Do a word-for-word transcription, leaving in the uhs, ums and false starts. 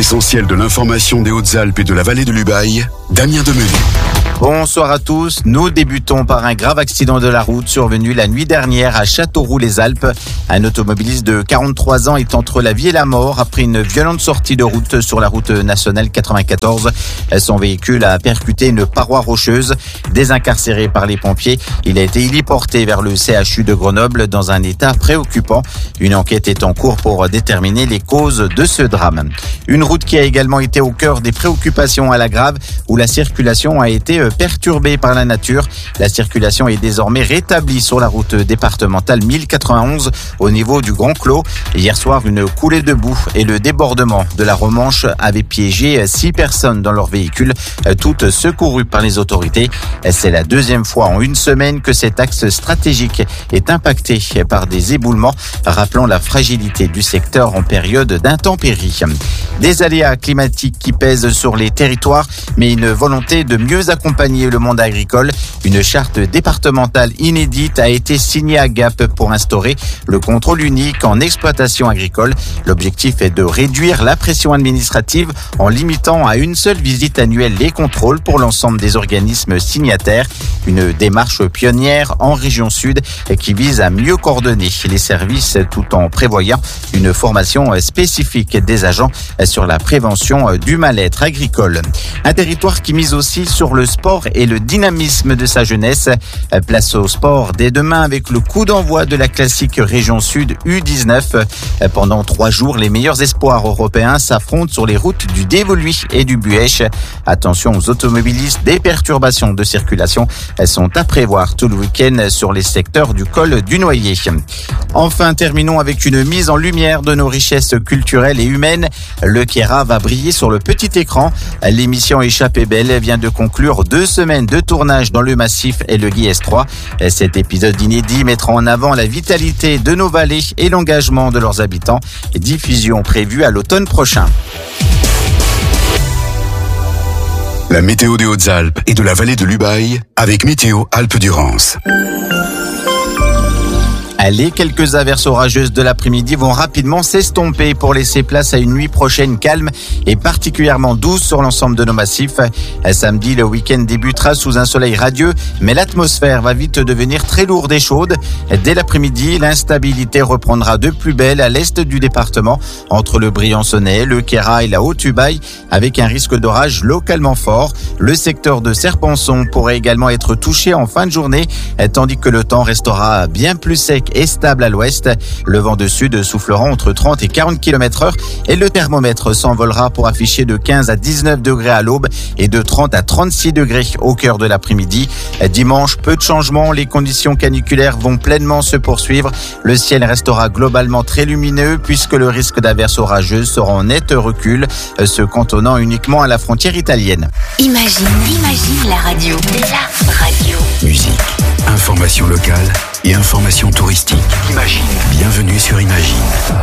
l'essentiel de l'information des Hautes-Alpes et de la vallée de l'Ubaye, Damien Demenu. Bonsoir à tous. Nous débutons par un grave accident de la route survenu la nuit dernière à Châteauroux-les-Alpes. Un automobiliste de quarante-trois ans est entre la vie et la mort après une violente sortie de route sur la route nationale quatre-vingt-quatorze. Son véhicule a percuté une paroi rocheuse. Désincarcéré par les pompiers, il a été héliporté vers le C H U de Grenoble dans un état préoccupant. Une enquête est en cours pour déterminer les causes de ce drame. Une route qui a également été au cœur des préoccupations à la Grave, où la circulation a été perturbée par la nature. La circulation est désormais rétablie sur la route départementale mille quatre-vingt-onze au niveau du Grand Clos. Hier soir, une coulée de boue et le débordement de la Romanche avaient piégé six personnes dans leur véhicule, toutes secourues par les autorités. C'est la deuxième fois en une semaine que cet axe stratégique est impacté par des éboulements, rappelant la fragilité du secteur en période d'intempéries. Des aléas climatiques qui pèsent sur les territoires, mais une volonté de mieux accompagner le monde agricole. Une charte départementale inédite a été signée à Gap pour instaurer le contrôle unique en exploitation agricole. L'objectif est de réduire la pression administrative en limitant à une seule visite annuelle les contrôles pour l'ensemble des organismes signataires. Une démarche pionnière en région sud qui vise à mieux coordonner les services tout en prévoyant une formation spécifique des agents sur la prévention du mal-être agricole. Un territoire qui mise aussi sur le sport et le dynamisme de sa jeunesse. Place au sport dès demain avec le coup d'envoi de la classique région sud U dix-neuf. Pendant trois jours, les meilleurs espoirs européens s'affrontent sur les routes du Dévoluy et du Buèche. Attention aux automobilistes, des perturbations de circulation sont à prévoir tout le week-end sur les secteurs du col du Noyer. Enfin, terminons avec une mise en lumière de nos richesses culturelles et humaines. Le Kéra va briller sur le petit écran. L'émission Échappée belle vient de conclure deux semaines de tournage dans le Massif et le Guiers trois. Cet épisode inédit mettra en avant la vitalité de nos vallées et l'engagement de leurs habitants. Diffusion prévue à l'automne prochain. La météo des Hautes-Alpes et de la vallée de l'Ubaye avec Météo Alpes-Durance. Les quelques averses orageuses de l'après-midi vont rapidement s'estomper pour laisser place à une nuit prochaine calme et particulièrement douce sur l'ensemble de nos massifs. Samedi, le week-end débutera sous un soleil radieux, mais l'atmosphère va vite devenir très lourde et chaude. Dès l'après-midi, l'instabilité reprendra de plus belle à l'est du département, entre le Briançonnais, le Kéra et la Haute-Ubaye, avec un risque d'orage localement fort. Le secteur de Serpenson pourrait également être touché en fin de journée, tandis que le temps restera bien plus sec et stable à l'ouest. Le vent de sud soufflera entre trente et quarante kilomètres heure et le thermomètre s'envolera pour afficher de quinze à dix-neuf degrés à l'aube et de trente à trente-six degrés au cœur de l'après-midi. Dimanche, peu de changements, les conditions caniculaires vont pleinement se poursuivre. Le ciel restera globalement très lumineux puisque le risque d'averses orageuses sera en net recul, se cantonnant uniquement à la frontière italienne. Imagine, imagine la radio. La radio. Musique, information locale et information touristique. Imagine. Bienvenue sur Imagine.